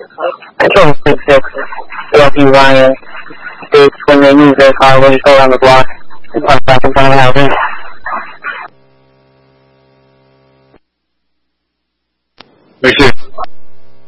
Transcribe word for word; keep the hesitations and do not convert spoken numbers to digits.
Control six six, L P Ryan, states when they move their car, when you go around the block, and park back in front of the house.